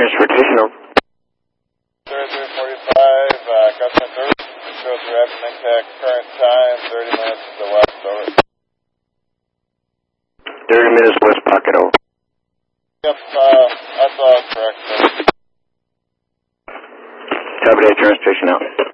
transportation over. 0345, Custom Service. Shows rapid impact, current time, 30 minutes to the west, over. 30 minutes west pocket, over. Yep, that's all correct. Copy that, transportation out.